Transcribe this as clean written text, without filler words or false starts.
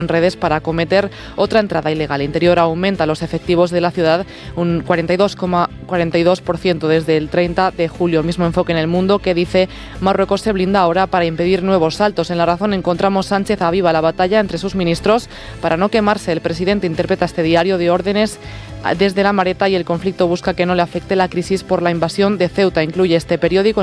en redes para acometer otra entrada ilegal. Interior aumenta los efectivos de la ciudad un 42,42% desde el 30 de julio. Mismo enfoque en El Mundo, que dice: Marruecos se blinda ahora para impedir nuevos saltos. En La Razón encontramos: Sánchez aviva la batalla entre sus ministros para no quemarse. El presidente interpreta este diario de órdenes desde la maleta y el conflicto busca que no le afecte la crisis por la invasión de Ceuta. Incluye este periódico